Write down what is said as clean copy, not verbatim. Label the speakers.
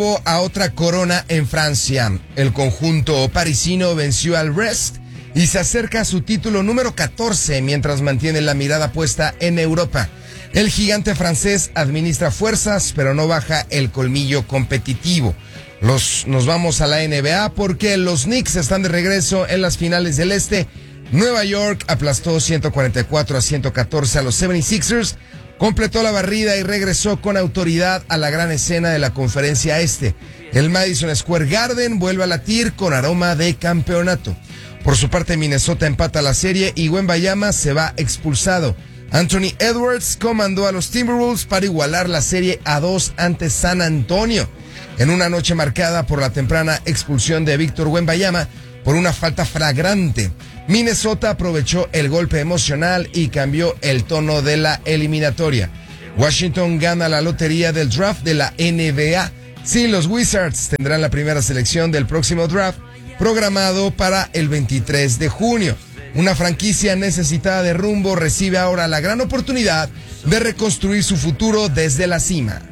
Speaker 1: A otra corona en Francia. El conjunto parisino venció al Brest y se acerca a su título número 14 mientras mantiene la mirada puesta en Europa. El gigante francés administra fuerzas, pero no baja el colmillo competitivo. Nos vamos a la NBA porque los Knicks están de regreso en las finales del Este. Nueva York aplastó 144-114 a los 76ers. Completó la barrida y regresó con autoridad a la gran escena de la conferencia este. El Madison Square Garden vuelve a latir con aroma de campeonato. Por su parte, Minnesota empata la serie y Wembanyama se va expulsado. Anthony Edwards comandó a los Timberwolves para igualar la serie a 2 ante San Antonio. En una noche marcada por la temprana expulsión de Víctor Wembanyama por una falta flagrante, Minnesota aprovechó el golpe emocional y cambió el tono de la eliminatoria. Washington gana la lotería del draft de la NBA. Sí, los Wizards tendrán la primera selección del próximo draft, programado para el 23 de junio. Una franquicia necesitada de rumbo recibe ahora la gran oportunidad de reconstruir su futuro desde la cima.